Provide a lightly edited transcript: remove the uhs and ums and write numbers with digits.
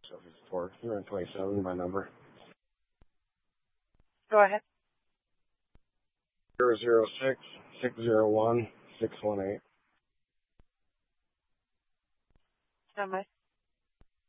Sophie Support, 327, my number. Go ahead. 006-601-618. How much?